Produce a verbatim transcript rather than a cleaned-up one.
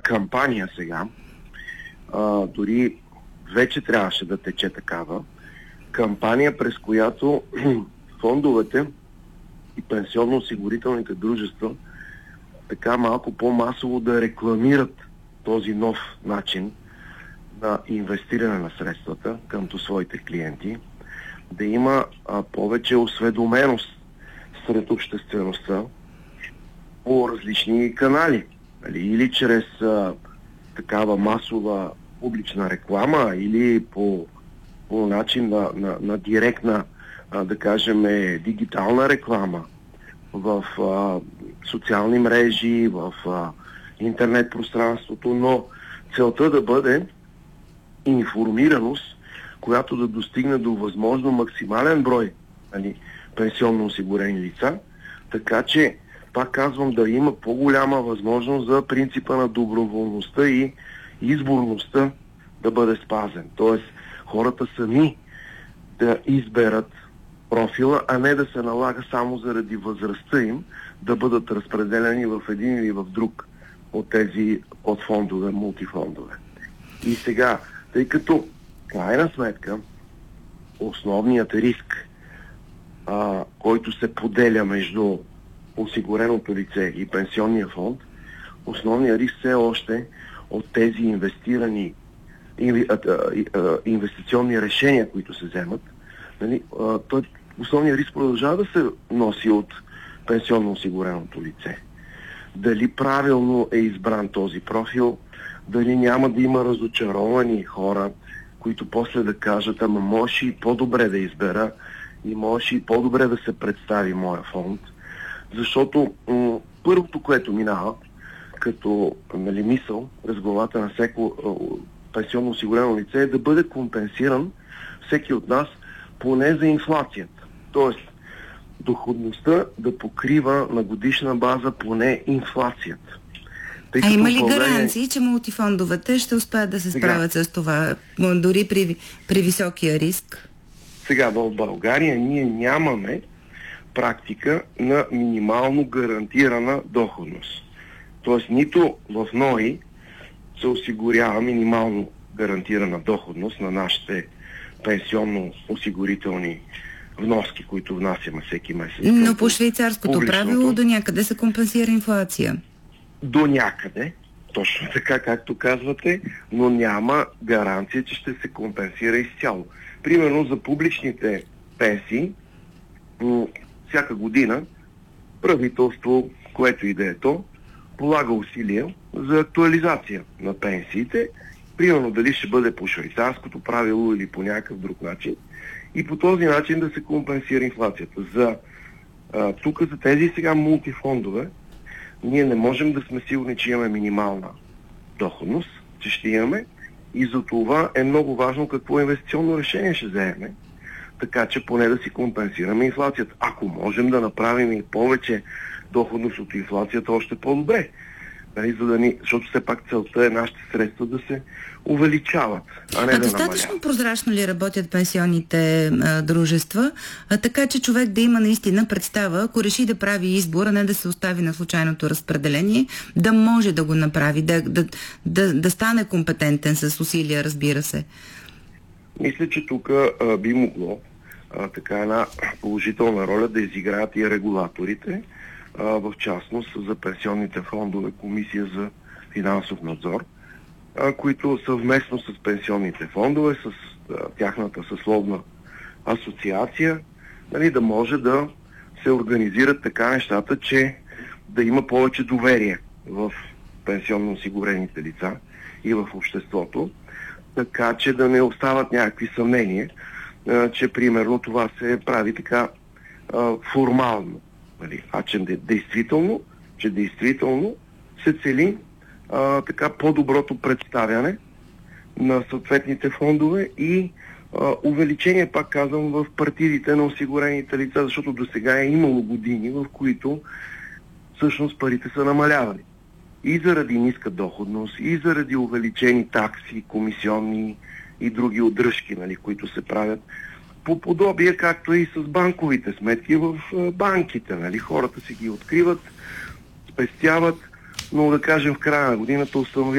кампания сега, а, дори вече трябваше да тече такава кампания, през която фондовете и пенсионно-осигурителните дружества така малко по-масово да рекламират този нов начин на инвестиране на средствата къмто своите клиенти, да има а, повече осведоменост сред обществеността по различни канали. Нали? Или чрез а, такава масова публична реклама, или по, по начин на, на, на директна, а, да кажем, дигитална реклама в а, социални мрежи, в а, интернет пространството, но целта да бъде информираност, която да достигне до възможно максимален брой, нали, пенсионно осигурени лица, така че, пак казвам, да има по-голяма възможност за принципа на доброволността и изборността да бъде спазен. Тоест, хората сами да изберат профила, а не да се налага само заради възрастта им да бъдат разпределени в един или в друг от тези подфондове, мултифондове. И сега, тъй като крайна сметка основният риск, а, който се поделя между осигуреното лице и пенсионния фонд, основният риск все още от тези инвестирани инвестиционни решения, които се вземат, нали, той, основният риск продължава да се носи от пенсионно осигуреното лице. Дали правилно е избран този профил, дали няма да има разочаровани хора, които после да кажат, ама може и по-добре да избера и може и по-добре да се представи моя фонд. Защото м- първото, което минава като, нали, мисъл през главата на всеко пенсионно осигурено лице е да бъде компенсиран всеки от нас поне за инфлацията. Тоест, доходността да покрива на годишна база поне инфлацията. Тъй а има ли България... гаранции, че мултифондовете ще успеят да се справят сега с това, дори при, при високия риск? Сега в България ние нямаме практика на минимално гарантирана доходност. Тоест нито в НОИ се осигурява минимално гарантирана доходност на нашите пенсионно-осигурителни вноски, които внасяме всеки месец. Но по швейцарското правило до някъде се компенсира инфлация. До някъде, точно така както казвате, но няма гаранция, че ще се компенсира изцяло. Примерно за публичните пенсии, всяка година правителство, което и да е то, полага усилия за актуализация на пенсиите, примерно дали ще бъде по швейцарското правило или по някакъв друг начин, и по този начин да се компенсира инфлацията. За, а, тук за тези сега мултифондове ние не можем да сме сигурни, че имаме минимална доходност, че ще имаме, и за това е много важно какво инвестиционно решение ще вземем, така че поне да си компенсираме инфлацията. Ако можем да направим и повече доходност от инфлацията, още по-добре. Нали, за да ни, защото все пак целта е нашите средства да се увеличават, а не а да достатъчно намаляват. прозрачно ли работят пенсионните а, дружества, а, така че човек да има наистина представа, ако реши да прави избор, а не да се остави на случайното разпределение, да може да го направи, да, да, да, да стане компетентен с усилия, разбира се? Мисля, че тук а, би могло а, така една положителна роля да изиграят и регулаторите, а, в частност за пенсионните фондове, Комисия за финансов надзор, а, които съвместно с пенсионните фондове, с а, тяхната съсловна асоциация, нали, да може да се организират така нещата, че да има повече доверие в пенсионно осигурените лица и в обществото, така че да не остават някакви съмнения, а, че примерно това се прави така а, формално. Нали? А че действително, че действително се цели а, така по-доброто представяне на съответните фондове и а, увеличение, пак казвам, в партидите на осигурените лица, защото до сега е имало години, в които всъщност парите са намалявали. И заради ниска доходност, и заради увеличени такси, комисионни и други удръжки, нали, които се правят по подобие, както и с банковите сметки в банките. Нали. Хората си ги откриват, спестяват, но да кажем в края на годината установяват